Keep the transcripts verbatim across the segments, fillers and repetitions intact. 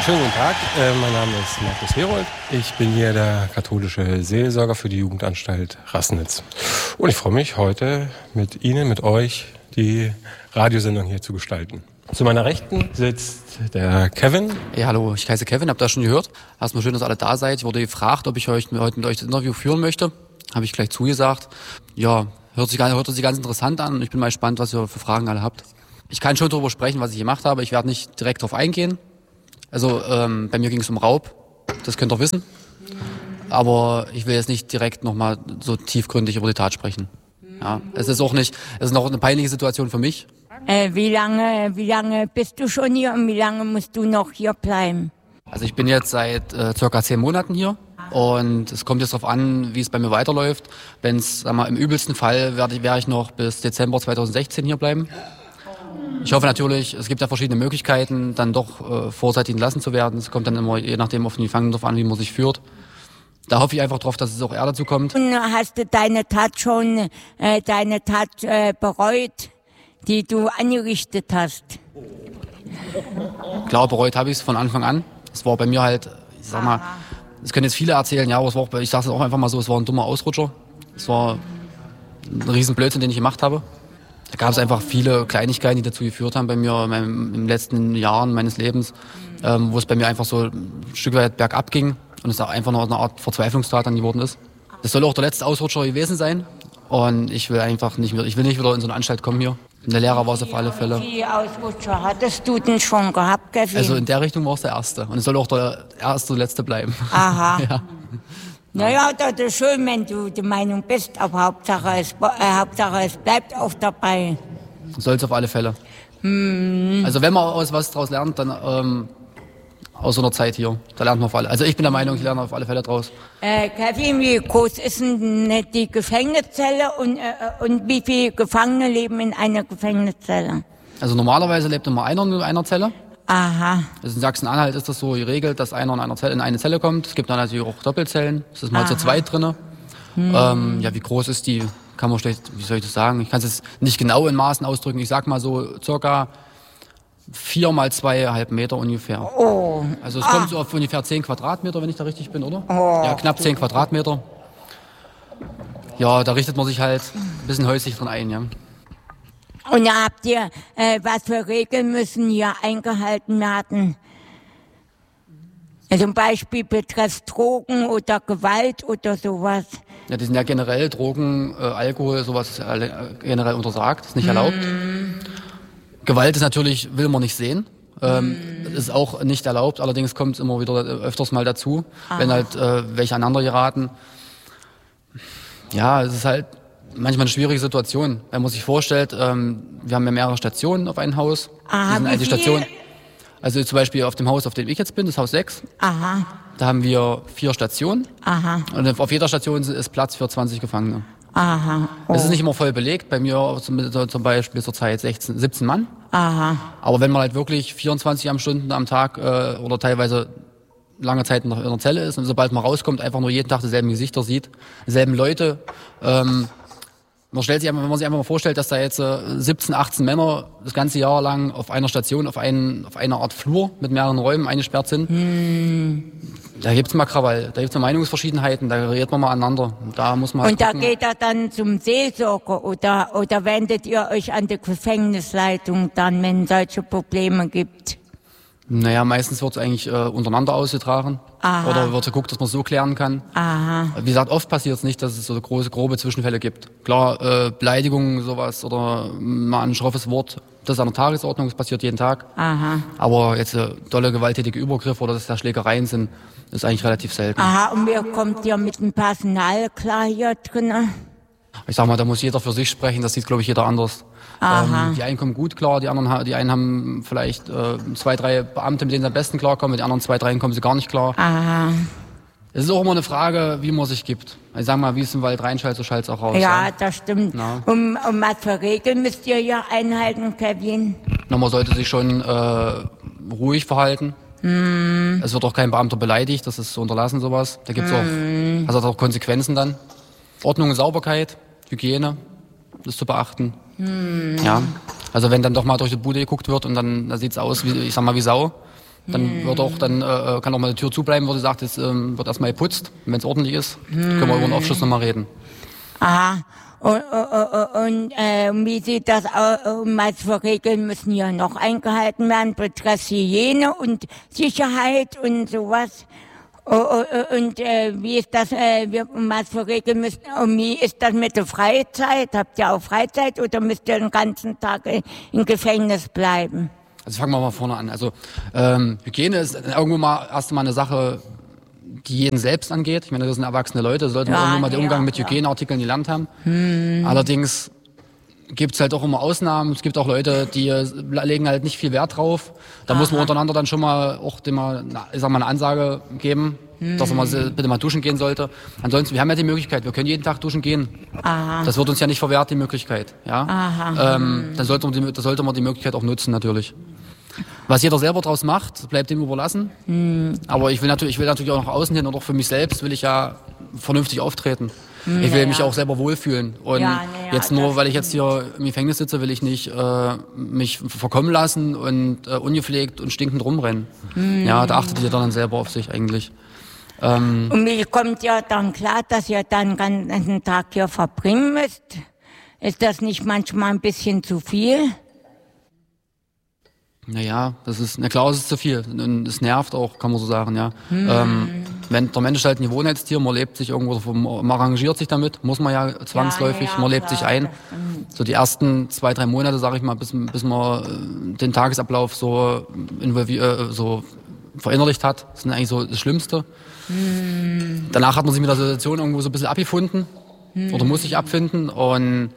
schönen guten Tag. Äh, mein Name ist Markus Herold. Ich bin hier der katholische Seelsorger für die Jugendanstalt Rassnitz. Und ich freue mich, heute mit Ihnen, mit euch, die Radiosendung hier zu gestalten. Zu meiner Rechten sitzt der Kevin. Ja, hallo, ich heiße Kevin, habt ihr das schon gehört? Erstmal schön, dass ihr alle da seid. Ich wurde gefragt, ob ich heute mit euch das Interview führen möchte. Habe ich gleich zugesagt. Ja, hört sich, hört sich ganz interessant an und ich bin mal gespannt, was ihr für Fragen alle habt. Ich kann schon darüber sprechen, was ich gemacht habe. Ich werde nicht direkt darauf eingehen. Also ähm, bei mir ging es um Raub, das könnt ihr wissen. Aber ich will jetzt nicht direkt nochmal so tiefgründig über die Tat sprechen. Ja, es ist auch nicht, es ist noch eine peinliche Situation für mich. Äh, wie lange, wie lange bist du schon hier und wie lange musst du noch hier bleiben? Also ich bin jetzt seit äh, circa zehn Monaten hier und es kommt jetzt darauf an, wie es bei mir weiterläuft. Wenn es, sag mal, im übelsten Fall werde ich, werde ich noch bis Dezember zweitausendsechzehn hier bleiben. Ich hoffe natürlich, es gibt ja verschiedene Möglichkeiten, dann doch äh, vorzeitig entlassen zu werden. Es kommt dann immer, je nachdem, auf den Gefangenen drauf an, wie man sich führt. Da hoffe ich einfach drauf, dass es auch eher dazu kommt. Hast du deine Tat schon, äh, deine Tat äh, bereut, die du angerichtet hast? Klar, bereut habe ich es von Anfang an. Es war bei mir halt, ich sag mal, das können jetzt viele erzählen, ja, aber es war auch, ich sage es auch einfach mal so, es war ein dummer Ausrutscher. Es war ein riesen Blödsinn, den ich gemacht habe. Da gab es einfach viele Kleinigkeiten, die dazu geführt haben bei mir in meinem, in den letzten Jahren meines Lebens, ähm, wo es bei mir einfach so ein Stück weit bergab ging und es auch einfach noch eine Art Verzweiflungstat dann geworden ist. Das soll auch der letzte Ausrutscher gewesen sein und ich will einfach nicht mehr, ich will nicht wieder in so eine Anstalt kommen hier. In der Lehrer war es auf alle Fälle. Wie viele Ausrutscher hattest du denn schon gehabt, Kevin? Also in der Richtung war es der erste und es soll auch der erste und letzte bleiben. Aha. Ja. Naja, das ist schön, wenn du der Meinung bist, aber Hauptsache es, äh, Hauptsache es bleibt auch dabei. Soll es auf alle Fälle. Hm. Also wenn man aus was draus lernt, dann ähm, aus so einer Zeit hier, da lernt man auf alle. Also ich bin der Meinung, ich lerne auf alle Fälle draus. Äh, Kevin, wie groß ist denn die Gefängniszelle und, äh, und wie viele Gefangene leben in einer Gefängniszelle? Also normalerweise lebt immer einer in einer Zelle. Aha. Also in Sachsen-Anhalt ist das so geregelt, dass einer in, einer Zelle, in eine Zelle kommt. Es gibt dann natürlich auch Doppelzellen. Es ist mal zu zweit drinne. Hm. Ähm, ja, wie groß ist die? Kann man schlecht, wie soll ich das sagen? Ich kann es jetzt nicht genau in Maßen ausdrücken. Ich sag mal so circa vier mal zweieinhalb Meter ungefähr. Oh. Also es ah. kommt so auf ungefähr zehn Quadratmeter, wenn ich da richtig bin, oder? Oh. Ja, knapp zehn Quadratmeter. Ja, da richtet man sich halt ein bisschen häuslich drin ein, ja. Und da habt ihr, äh, was für Regeln müssen hier eingehalten werden? Zum Beispiel betrifft Drogen oder Gewalt oder sowas. Ja, die sind ja generell Drogen, äh, Alkohol, sowas ist äh, generell untersagt, ist nicht mm. erlaubt. Gewalt ist natürlich, will man nicht sehen. Ähm, mm. Ist auch nicht erlaubt, allerdings kommt es immer wieder öfters mal dazu, Aha. wenn halt äh, welche aneinander geraten. Ja, es ist halt manchmal eine schwierige Situation, wenn man sich vorstellt, ähm, wir haben ja mehrere Stationen auf einem Haus. Aha, sind die Stationen, also zum Beispiel auf dem Haus, auf dem ich jetzt bin, das Haus sechs. Aha. Da haben wir vier Stationen. Aha. Und auf jeder Station ist Platz für zwanzig Gefangene. Aha. Oh. Es ist nicht immer voll belegt, bei mir zum, zum Beispiel zurzeit sechzehn, siebzehn Mann. Aha. Aber wenn man halt wirklich vierundzwanzig am Stunden am Tag äh, oder teilweise lange Zeit in der Zelle ist und sobald man rauskommt, einfach nur jeden Tag dieselben Gesichter sieht, dieselben Leute, ähm, man stellt sich einfach, wenn man sich einfach mal vorstellt, dass da jetzt äh, siebzehn, achtzehn Männer das ganze Jahr lang auf einer Station, auf, einen, auf einer Art Flur mit mehreren Räumen eingesperrt sind, hm. da gibt's mal Krawall, da gibt's mal Meinungsverschiedenheiten, da gerät man mal aneinander. Da muss man halt Und da gucken. geht er dann zum Seelsorger oder, oder wendet ihr euch an die Gefängnisleitung dann, wenn es solche Probleme gibt? Naja, meistens wird es eigentlich äh, untereinander ausgetragen. Aha. Oder wird geguckt, dass man es so klären kann. Aha. Wie gesagt, oft passiert es nicht, dass es so große, grobe Zwischenfälle gibt. Klar, äh, Beleidigungen, sowas oder mal ein schroffes Wort, das ist an der Tagesordnung, das passiert jeden Tag. Aha. Aber jetzt äh, dolle gewalttätige Übergriffe oder dass da Schlägereien sind, ist eigentlich relativ selten. Aha, und wie kommt ihr mit dem Personal klar hier drin? Ich sag mal, da muss jeder für sich sprechen, das sieht, glaube ich, jeder anders. Ähm, die einen kommen gut klar, die anderen, die einen haben vielleicht äh, zwei, drei Beamte, mit denen sie am besten klarkommen, mit den anderen zwei, drei kommen sie gar nicht klar. Aha. Es ist auch immer eine Frage, wie man sich gibt. Ich sag mal, wie es im Wald reinschallt, so schallt es auch raus. Ja, ja. das stimmt. Ja. Um, um was für Regeln müsst ihr ja einhalten, Kevin? Na, man sollte sich schon äh, ruhig verhalten. Mm. Es wird auch kein Beamter beleidigt, das ist so unterlassen sowas. Da gibt's mm. auch, das hat auch Konsequenzen dann. Ordnung und Sauberkeit, Hygiene, das ist zu beachten. Mm. Ja, also wenn dann doch mal durch die Bude geguckt wird und dann da sieht's aus wie, ich sag mal, wie Sau, Dann hm. wird auch, dann äh, kann auch mal die Tür zubleiben, wo sie sagt, jetzt ähm, wird erstmal geputzt. Und wenn es ordentlich ist, hm. können wir über den Aufschluss nochmal reden. Aha. Und, und, und äh, wie sieht das aus? Was für Regeln müssen hier noch eingehalten werden? Betreffs Hygiene und Sicherheit und sowas. Und äh, wie ist das, äh, was für Regeln müssen, und wie ist das mit der Freizeit? Habt ihr auch Freizeit oder müsst ihr den ganzen Tag im Gefängnis bleiben? Also fangen wir mal vorne an. Also ähm, Hygiene ist irgendwo mal erst mal eine Sache, die jeden selbst angeht. Ich meine, das sind erwachsene Leute, sollten ja, irgendwann mal den Umgang ja, mit Hygieneartikeln gelernt haben. Hm. Allerdings gibt es halt auch immer Ausnahmen. Es gibt auch Leute, die legen halt nicht viel Wert drauf. Da Aha. muss man untereinander dann schon mal auch dem mal, ich sag mal, eine Ansage geben, hm. dass man mal, bitte mal duschen gehen sollte. Ansonsten, wir haben ja die Möglichkeit, wir können jeden Tag duschen gehen. Aha. Das wird uns ja nicht verwehrt, die Möglichkeit. Ja? Aha. Ähm, dann sollte man die, das sollte man die Möglichkeit auch nutzen, natürlich. Was jeder selber draus macht, bleibt ihm überlassen. Hm. Aber ich will natürlich, ich will natürlich auch nach außen hin und auch für mich selbst will ich ja vernünftig auftreten. Hm, ich will ja, mich ja. auch selber wohlfühlen. Und ja, ja, jetzt nur, weil ich jetzt hier im Gefängnis sitze, will ich nicht äh, mich verkommen lassen und äh, ungepflegt und stinkend rumrennen. Hm. Ja, da achtet ihr dann selber auf sich eigentlich. Ähm, und wie kommt ja dann klar, dass ihr dann den ganzen Tag hier verbringen müsst? Ist das nicht manchmal ein bisschen zu viel? Naja, das ist, na klar, es ist zu viel. Und es nervt auch, kann man so sagen, ja. Hm. Ähm, wenn der Mensch ist halt ein Gewohnheitstier, man lebt sich irgendwo, man arrangiert sich damit, muss man ja zwangsläufig, ja, ja, man lebt klar. sich ein. So die ersten zwei, drei Monate, sag ich mal, bis, bis man den Tagesablauf so, involviert, so verinnerlicht hat, das ist eigentlich so das Schlimmste. Hm. Danach hat man sich mit der Situation irgendwo so ein bisschen abgefunden, hm. oder muss sich abfinden und,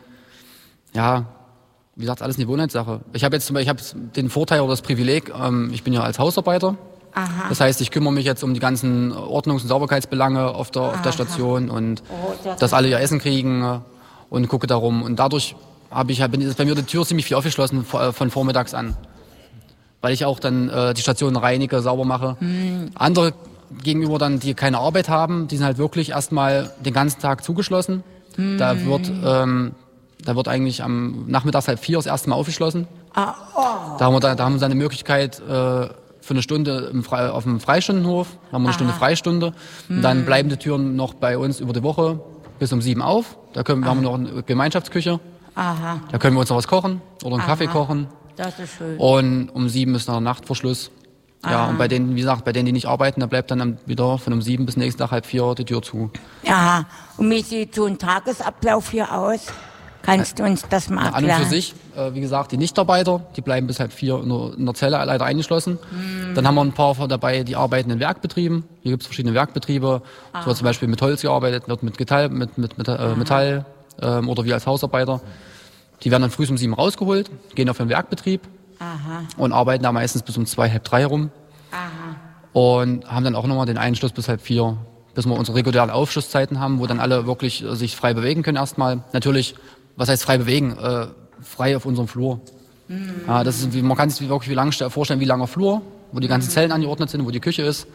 ja, wie gesagt, alles eine Gewohnheitssache. Ich habe jetzt zum Beispiel, ich habe den Vorteil oder das Privileg, ähm, ich bin ja als Hausarbeiter. Aha. Das heißt, ich kümmere mich jetzt um die ganzen Ordnungs- und Sauberkeitsbelange auf der, auf der Station und oh, das dass alle ihr Essen kriegen und gucke darum. Und dadurch habe ich, bin, ist bei mir die Tür ziemlich viel aufgeschlossen von vormittags an. Weil ich auch dann äh, die Station reinige, sauber mache. Hm. Andere gegenüber dann, die keine Arbeit haben, die sind halt wirklich erstmal den ganzen Tag zugeschlossen. Hm. Da wird... Ähm, Da wird eigentlich am Nachmittags halb vier das erste Mal aufgeschlossen. Ah, oh. Da haben wir da, da haben wir dann eine Möglichkeit äh, für eine Stunde im Fre- auf dem Freistundenhof. Da haben wir eine Aha. Stunde Freistunde. Hm. Und dann bleiben die Türen noch bei uns über die Woche bis um sieben auf. Da können, haben wir noch eine Gemeinschaftsküche. Aha. Da können wir uns noch was kochen oder einen Aha. Kaffee kochen. Das ist schön. Und um sieben ist noch Nachtverschluss. Ja, und bei denen, wie gesagt, bei denen, die nicht arbeiten, da bleibt dann wieder von um sieben bis nächsten Tag halb vier die Tür zu. Aha. Und wie sieht so ein Tagesablauf hier aus? Kannst du uns das mal erklären? An und für sich, äh, wie gesagt, die Nichtarbeiter, die bleiben bis halb vier in der, in der Zelle leider eingeschlossen. Mm. Dann haben wir ein paar dabei, die arbeiten in Werkbetrieben. Hier gibt es verschiedene Werkbetriebe. Es wird zum Beispiel mit Holz gearbeitet, wird mit Metall, mit, mit, mit äh, Metall ähm, oder wir als Hausarbeiter. Die werden dann früh um sieben rausgeholt, gehen auf den Werkbetrieb Aha. und arbeiten da meistens bis um zwei, halb drei rum. Aha. Und haben dann auch nochmal den Einschluss bis halb vier, bis wir unsere regulären Aufschlusszeiten haben, wo dann alle wirklich äh, sich frei bewegen können erstmal. Natürlich, was heißt frei bewegen? Äh, frei auf unserem Flur. Mhm. Ja, das ist, man kann sich wirklich wie lang vorstellen, wie langer Flur, wo die ganzen Zellen angeordnet sind, wo die Küche ist.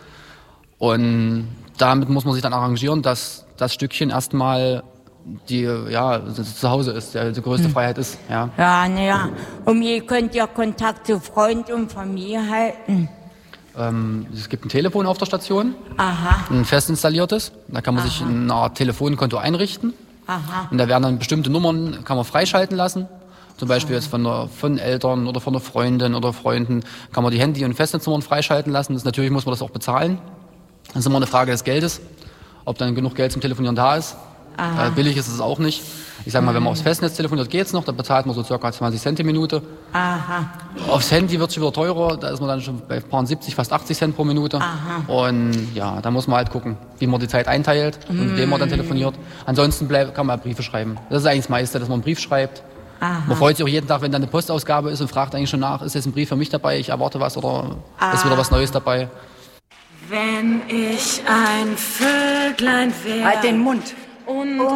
Und damit muss man sich dann arrangieren, dass das Stückchen erstmal die, ja, zu Hause ist, die, die größte mhm. Freiheit ist. Ja, ja, naja. Und ihr könnt ja Kontakt zu Freund und Familie halten. Ähm, es gibt ein Telefon auf der Station, Aha. ein fest installiertes. Da kann man Aha. sich eine Art Telefonkonto einrichten. Aha. Und da werden dann bestimmte Nummern, kann man freischalten lassen. Zum Beispiel jetzt von, der, von Eltern oder von einer Freundin oder Freunden kann man die Handy- und Festnetznummern freischalten lassen. Das, natürlich muss man das auch bezahlen. Das ist immer eine Frage des Geldes, ob dann genug Geld zum Telefonieren da ist. Äh, billig ist es auch nicht. Ich sag mal, wenn man aufs Festnetz telefoniert, geht's noch. Da bezahlt man so circa zwanzig Cent die Minute. Aha. Aufs Handy wird es schon wieder teurer. Da ist man dann schon bei ein paar siebzig, fast achtzig Cent pro Minute. Aha. Und ja, da muss man halt gucken, wie man die Zeit einteilt und mit wem man dann telefoniert. Ansonsten bleib, kann man Briefe schreiben. Das ist eigentlich das meiste, dass man einen Brief schreibt. Aha. Man freut sich auch jeden Tag, wenn dann eine Postausgabe ist und fragt eigentlich schon nach, ist jetzt ein Brief für mich dabei, ich erwarte was oder Aha. ist wieder was Neues dabei. Wenn ich ein Vöglein wäre. Halt den Mund. Und